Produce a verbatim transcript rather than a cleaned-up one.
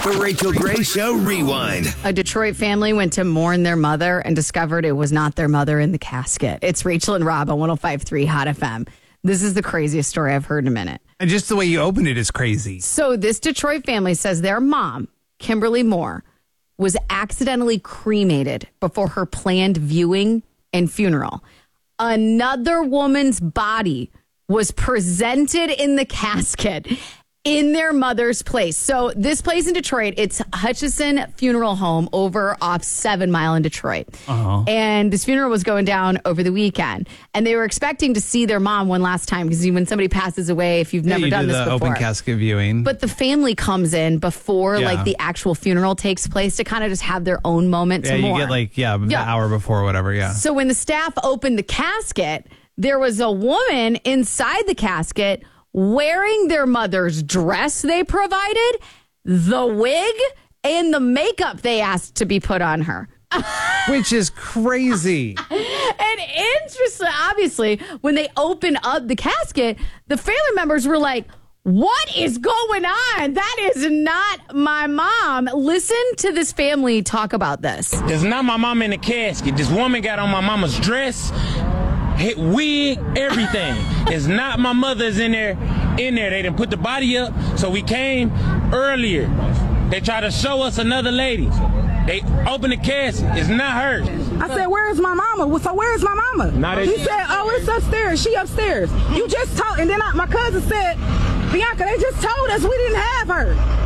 The Rachel Gray Show Rewind. A Detroit family went to mourn their mother and discovered it was not their mother in the casket. It's Rachel and Rob on one oh five point three Hot F M. This is the craziest story I've heard in a minute. And just the way you opened it is crazy. So this Detroit family says their mom, Kimberly Moore, was accidentally cremated before her planned viewing and funeral. Another woman's body was presented in the casket in their mother's place. So this place in Detroit, it's Hutchison Funeral Home over off Seven Mile in Detroit. Uh-huh. And this funeral was going down over the weekend. And they were expecting to see their mom one last time because when somebody passes away, if you've yeah, never you done do this the before. Open casket viewing. But the family comes in before Yeah. like the actual funeral takes place to kind of just have their own moment yeah, to you mourn. get like, yeah, the Yeah. hour before or whatever, yeah. So when the staff opened the casket, there was a woman inside the casket wearing their mother's dress they provided, the wig, and the makeup they asked to be put on her. Which is crazy. And interesting, obviously, when they opened up the casket, the family members were like, what is going on? That is not my mom. Listen to this family talk about this. It's not my mom in the casket. This woman got on my mama's dress, hit wig, everything. It's not my mother's in there. In there, they didn't put the body up, so we came earlier. They tried to show us another lady. They opened the casket. It's not her. I said, where's my mama? Well, so where's my mama? Not he it. said, oh, it's upstairs. She upstairs. You just told, and then I, my cousin said, Bianca, they just told us we didn't have her.